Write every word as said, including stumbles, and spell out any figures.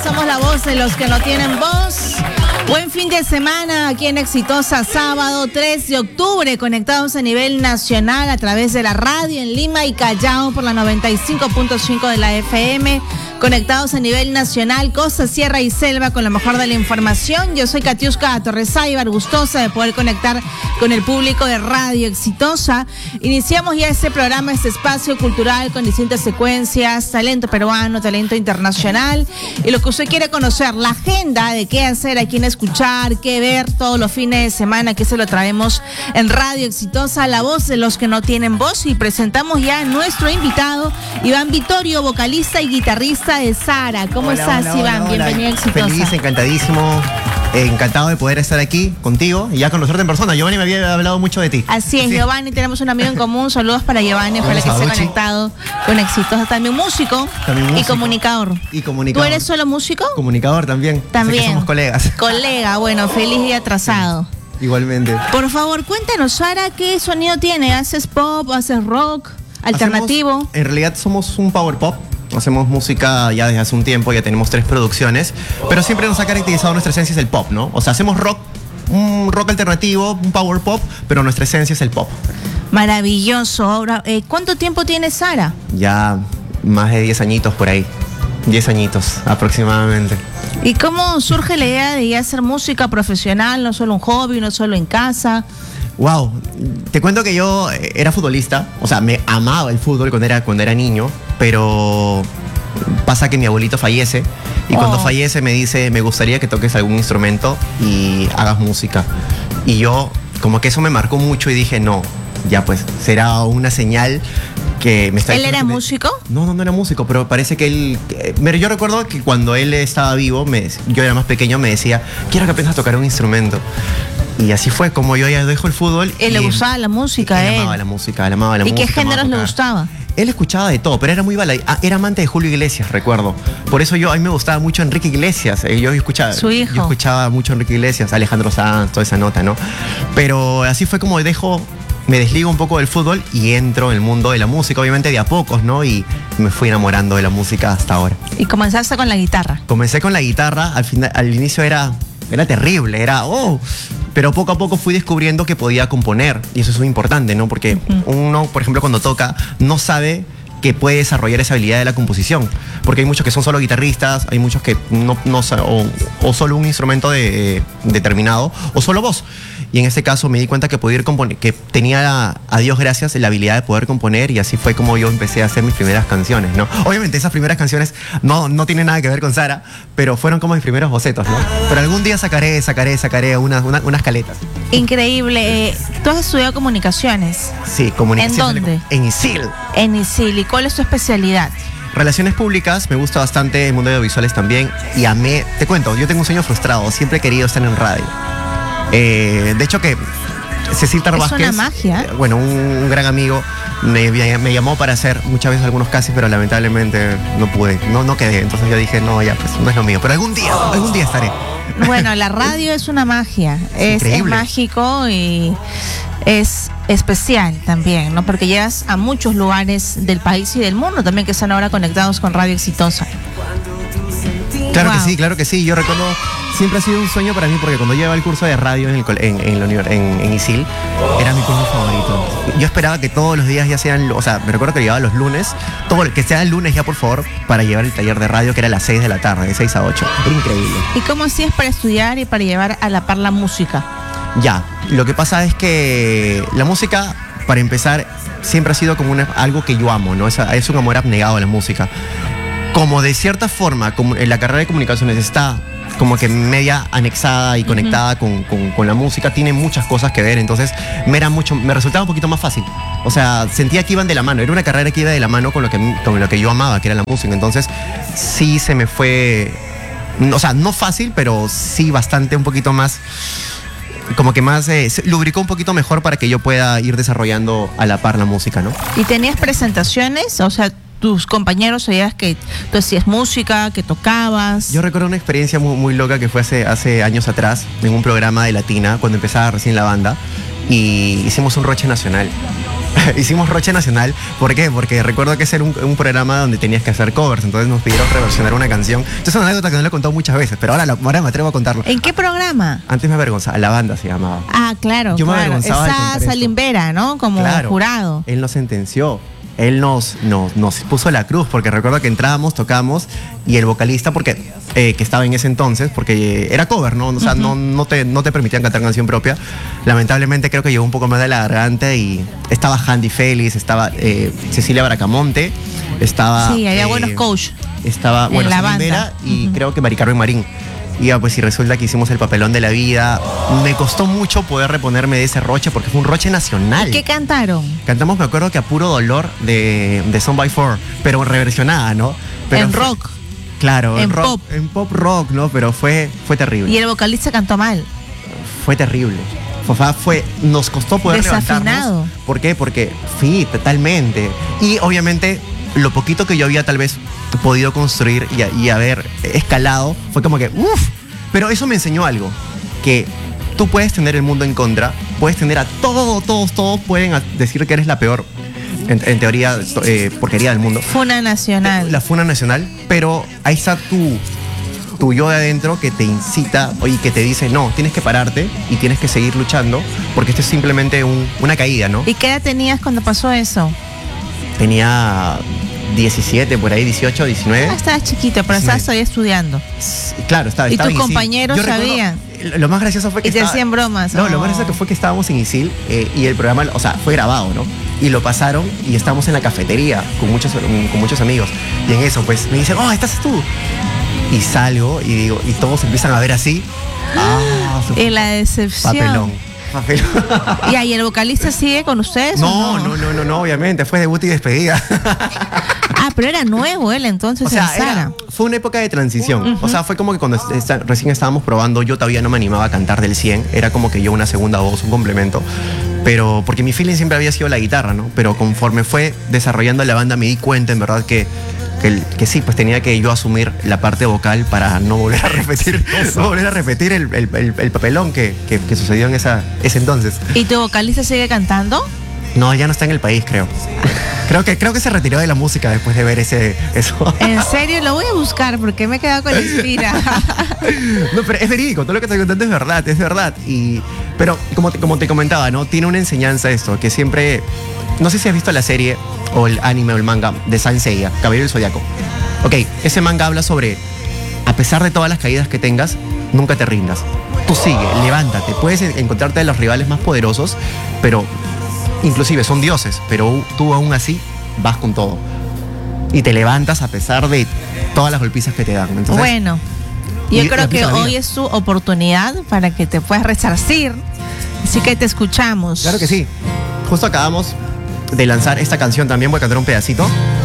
somos la voz de los que no tienen voz. Buen fin de semana aquí en Exitosa, sábado tres de octubre, conectados a nivel nacional a través de la radio en Lima y Callao por la noventa y cinco punto cinco de la F M. Conectados a nivel nacional, costa, sierra y selva con lo mejor de la información. Yo soy Katiuska Torresaibar, gustosa de poder conectar con el público de Radio Exitosa. Iniciamos ya este programa, este espacio cultural con distintas secuencias, talento peruano, talento internacional y lo que usted quiere conocer, la agenda de qué hacer, a quién escuchar, qué ver todos los fines de semana, que se lo traemos en Radio Exitosa, la voz de los que no tienen voz, y presentamos ya a nuestro invitado, Iván Vittorio, vocalista y guitarrista de Sara. ¿Cómo hola, estás, hola, Iván? hola, Bienvenido a Exitosa. Feliz, encantadísimo, eh, encantado de poder estar aquí contigo y ya conocerte en persona. Giovanni me había hablado mucho de ti. Así es, sí. Giovanni, tenemos un amigo en común. Saludos para Giovanni, ojalá que esté conectado con Exitosa. También músico, también músico y comunicador. Y comunicador. ¿Tú eres solo músico? Comunicador también. También. Sé que somos colegas. Colega, bueno, feliz y atrasado. Sí, igualmente. Por favor, cuéntanos, Sara, ¿qué sonido tiene? ¿Haces pop, haces rock, alternativo? Hacemos, en realidad somos un power pop. Hacemos música ya desde hace un tiempo, ya tenemos tres producciones, pero siempre nos ha caracterizado nuestra esencia es el pop, ¿no? O sea, hacemos rock, un rock alternativo, un power pop, pero nuestra esencia es el pop. Maravilloso. Ahora, eh, ¿cuánto tiempo tiene Sara? Ya más de diez añitos por ahí, diez añitos aproximadamente. ¿Y cómo surge la idea de ya hacer música profesional, no solo un hobby, no solo en casa? Wow, te cuento que yo era futbolista, o sea, me amaba el fútbol cuando era, cuando era niño, pero pasa que mi abuelito fallece y oh. cuando fallece me dice, me gustaría que toques algún instrumento y hagas música. Y yo, como que eso me marcó mucho y dije, no, ya pues, será una señal que me está... ¿Él era músico? No, no, no era músico, pero parece que él... Pero yo recuerdo que cuando él estaba vivo, me, yo era más pequeño, me decía, quiero que aprendas a tocar un instrumento. Y así fue como yo ya dejo el fútbol. Él le gustaba la música, él. Él amaba la música, él amaba la música. ¿Y qué géneros le gustaba? Él escuchaba de todo, pero era muy balada. Ah, era amante de Julio Iglesias, recuerdo. Por eso yo, a mí me gustaba mucho Enrique Iglesias. Yo escuchaba, Su hijo. Yo escuchaba mucho Enrique Iglesias, Alejandro Sanz, toda esa nota, ¿no? Pero así fue como dejo... Me desligo un poco del fútbol y entro en el mundo de la música, obviamente de a pocos, ¿no? Y me fui enamorando de la música hasta ahora. ¿Y comenzaste con la guitarra? Comencé con la guitarra, al, final, al inicio era, era terrible, era, oh, pero poco a poco fui descubriendo que podía componer, y eso es muy importante, ¿no? Porque uh-huh. uno, por ejemplo, cuando toca, no sabe que puede desarrollar esa habilidad de la composición, porque hay muchos que son solo guitarristas, hay muchos que no, no o, o solo un instrumento de, eh, determinado, o solo voz. Y en este caso me di cuenta que podía ir componer, que tenía, a Dios gracias, la habilidad de poder componer, y así fue como yo empecé a hacer mis primeras canciones, ¿no? Obviamente esas primeras canciones no, no tienen nada que ver con Sara, pero fueron como mis primeros bocetos, ¿no? Pero algún día sacaré, sacaré, sacaré unas, unas, unas caletas. Increíble. ¿Tú has estudiado comunicaciones? Sí, comunicaciones. ¿En dónde? En ISIL. En ISIL. ¿Y cuál es tu especialidad? Relaciones públicas, me gusta bastante el mundo de audiovisuales también, y amé, te cuento, yo tengo un sueño frustrado, siempre he querido estar en radio. Eh, de hecho que Cecil Tarbásquez, es una magia. Eh, bueno, un, un gran amigo me, me llamó para hacer muchas veces algunos castings, pero lamentablemente no pude, no, no quedé. Entonces yo dije, no, ya pues no es lo mío, pero algún día, algún día estaré. Bueno, la radio es una magia, es, es mágico y es especial también, ¿no? Porque llegas a muchos lugares del país y del mundo también que están ahora conectados con Radio Exitosa. Claro wow. que sí, claro que sí. Yo recuerdo, siempre ha sido un sueño para mí, porque cuando yo llevaba el curso de radio en, el, en, en, la, en, en ISIL, era mi curso favorito. Yo esperaba que todos los días ya sean, o sea, me recuerdo que llevaba los lunes, todo, que sea el lunes ya por favor, para llevar el taller de radio, que era a las seis de la tarde, de seis a ocho. Era increíble. ¿Y cómo hacías para estudiar y para llevar a la par la música? Ya, lo que pasa es que la música, para empezar, siempre ha sido como una, algo que yo amo, ¿no? Es, es un amor abnegado a la música. Como de cierta forma, como en la carrera de comunicaciones está como que media anexada y conectada uh-huh. con, con, con la música, tiene muchas cosas que ver, entonces me era mucho, me resultaba un poquito más fácil. O sea, sentía que iban de la mano, era una carrera que iba de la mano con lo que, con lo que yo amaba, que era la música. Entonces sí se me fue, o sea, no fácil, pero sí bastante, un poquito más, como que más, eh, lubricó un poquito mejor para que yo pueda ir desarrollando a la par la música, ¿no? ¿Y tenías presentaciones? O sea, tus compañeros sabías que tú hacías música, que tocabas. Yo recuerdo una experiencia muy, muy loca que fue hace, hace años atrás, en un programa de Latina, cuando empezaba recién la banda, y hicimos un Roche Nacional. Hicimos Roche Nacional. ¿Por qué? Porque recuerdo que ese era un, un programa donde tenías que hacer covers, entonces nos pidieron reversionar una canción. Esto es una anécdota que no le he contado muchas veces, pero ahora, lo, ahora me atrevo a contarlo. ¿En qué programa? Antes me avergonzaba, La Banda se llamaba. Ah, claro, Yo me claro. avergonzaba de Esa contar esto. Salimbera, ¿no? Como Claro. jurado. Él nos sentenció. Él nos, nos, nos puso la cruz, porque recuerdo que entrábamos, tocamos, y el vocalista, porque eh, que estaba en ese entonces, porque era cover, ¿no? O sea, uh-huh. no, no, te, no te permitían cantar canción propia. Lamentablemente creo que llegó un poco más de la garganta y estaba Handy Félix, estaba eh, Cecilia Bracamonte, estaba... Sí, había eh, buenos coach. Estaba, bueno, la Salimbera y uh-huh. creo que Mari Carmen Marín. Y ya, pues, y resulta que hicimos el papelón de la vida. Me costó mucho poder reponerme de ese roche porque fue un roche nacional. ¿Y qué cantaron? Cantamos, me acuerdo que A Puro Dolor de, de Son by Four, pero reversionada, ¿no? Pero en fue, rock. Claro, en, en rock, pop. En pop rock, ¿no? Pero fue, fue terrible. Y el vocalista cantó mal. Fue terrible. Fue, fue, nos costó poder Desafinado. levantarnos. ¿Por qué? Porque, sí, totalmente. Y obviamente, lo poquito que yo había tal vez podido construir y, y haber escalado, fue como que, uff, pero eso me enseñó algo, que tú puedes tener el mundo en contra, puedes tener a todos, todos, todos pueden decir que eres la peor, en, en teoría, eh, porquería del mundo. Funa nacional. La funa nacional, pero ahí está tu, tu yo de adentro que te incita y que te dice, no, tienes que pararte y tienes que seguir luchando, porque esto es simplemente un, una caída, ¿no? ¿Y qué edad tenías cuando pasó eso? Tenía diecisiete, por ahí, dieciocho, diecinueve. Ah, estabas chiquito, pero estabas todavía estudiando. Claro, estaba, ¿Y estaba tus en compañeros Isil. sabían? Recuerdo, lo más gracioso fue que y te estaba, hacían bromas. No, oh. lo más gracioso que fue que estábamos en Isil eh, y el programa, o sea, fue grabado, ¿no? Y lo pasaron y estábamos en la cafetería con muchos, con muchos amigos. Y en eso, pues, me dicen, oh, ¿estás tú? Y salgo y digo, y todos empiezan a ver así. Ah, en la decepción. Papelón. Papelón. ¿Y ahí el vocalista sigue con ustedes? No, o no, no, no, no, no, obviamente. Fue debut y despedida. Ah, pero era nuevo él entonces. O sea, en Sara. era, fue una época de transición. Uh-huh. O sea, fue como que cuando está, recién estábamos probando, yo todavía no me animaba a cantar del cien. Era como que yo una segunda voz, un complemento. Pero porque mi feeling siempre había sido la guitarra, ¿no? Pero conforme fue desarrollando la banda me di cuenta, en verdad, que Que, que sí, pues tenía que yo asumir la parte vocal para no volver a repetir, no volver a repetir el, el, el, el papelón que, que, que sucedió en esa, ese entonces. ¿Y tu vocalista sigue cantando? No, ya no está en el país, creo. Creo que, creo que se retiró de la música después de ver ese, eso. ¿En serio? Lo voy a buscar porque me he quedado con la inspira. No, pero es verídico, todo lo que estoy contando es verdad, es verdad. Y, pero como te, como te comentaba, ¿no? Tiene una enseñanza esto, que siempre... No sé si has visto la serie o el anime o el manga de Saint Seiya, Caballero del Zodiaco. Ok, ese manga habla sobre, a pesar de todas las caídas que tengas, nunca te rindas. Tú sigue, levántate. Puedes encontrarte a los rivales más poderosos, pero inclusive son dioses, pero tú aún así vas con todo. Y te levantas a pesar de todas las golpizas que te dan. Entonces, bueno, yo y, creo y que hoy es tu oportunidad para que te puedas resarcir. Así que te escuchamos. Claro que sí. Justo acabamos de lanzar esta canción también, voy a cantar un pedacito.